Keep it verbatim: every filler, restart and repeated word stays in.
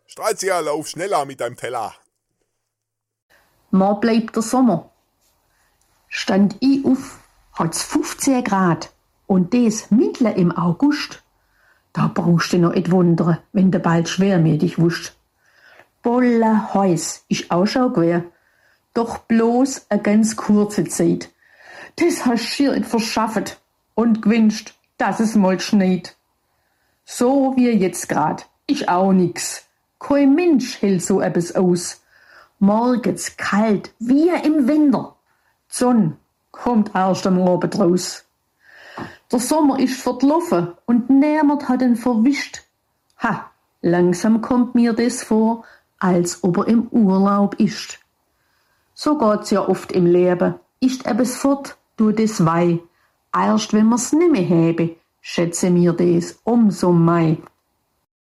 Stralzia, lauf schneller mit deinem Teller. Morgen bleibt der Sommer. Stand ich auf, hat's fünfzehn Grad und des mitten im August. Da brauchst du noch et wundere, wenn du bald schwermütig wusst. Bolle heiß ist auch schon gewesen, doch bloß a ganz kurze Zeit. Das hast schier et verschaffet und gewünscht, dass es mal schneit. So wie jetzt grad, ist auch nix. Kein Mensch hält so etwas aus. Morgens kalt, wie im Winter. Die Sonne kommt erst am Abend raus. Der Sommer ist verlaufen und niemand hat ihn verwischt. Ha, langsam kommt mir das vor, als ob er im Urlaub ist. So geht's ja oft im Leben. Ist etwas fort, du das wei. Erst wenn mir's nimmer habe, schätze mir das umso mei.